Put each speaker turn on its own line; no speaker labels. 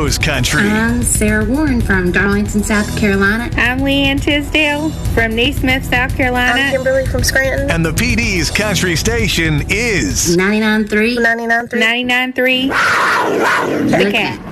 knows country.
I'm Sarah Warren from Darlington, South Carolina.
I'm Leanne Tisdale from Neesmith, South Carolina.
I'm Kimberly from Scranton.
And the PD's country station is
99.3.
99.3.
99.3. The Cat.